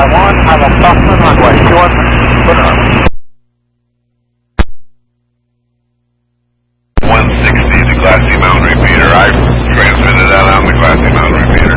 1, I will Stockman runway 21, good early. 160, the Glassy Mountain repeater. I transmitted that on the Glassy Mountain repeater.